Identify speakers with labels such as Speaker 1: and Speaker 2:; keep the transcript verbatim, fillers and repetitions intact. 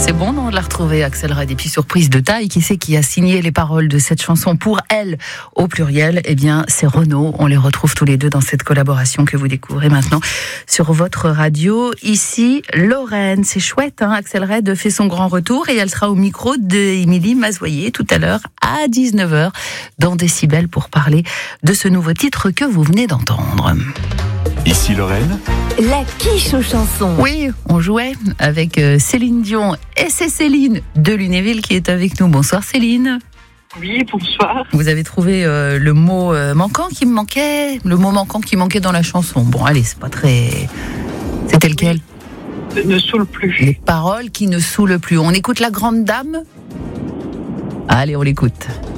Speaker 1: C'est bon, non, de la retrouver, Axel Red. Et puis, surprise de taille, qui c'est qui a signé les paroles de cette chanson pour elle, au pluriel? Eh bien, c'est Renaud. On les retrouve tous les deux dans cette collaboration que vous découvrez maintenant sur votre radio. Ici, Lorraine. C'est chouette, hein. Axel Red fait son grand retour et elle sera au micro d'Émilie Mazoyer tout à l'heure à dix-neuf heures dans Décibel pour parler de ce nouveau titre que vous venez d'entendre.
Speaker 2: Ici Lorraine.
Speaker 3: La quiche aux chansons.
Speaker 1: Oui, on jouait avec Céline Dion et c'est Céline de Lunéville qui est avec nous. Bonsoir Céline.
Speaker 4: Oui, bonsoir.
Speaker 1: Vous avez trouvé euh, le mot euh, manquant qui me manquait, le mot manquant qui manquait dans la chanson. Bon, allez, c'est pas très... C'était lequel ?
Speaker 4: Ne saoule plus.
Speaker 1: Les paroles qui ne saoulent plus. On écoute la grande dame ? Allez, on l'écoute.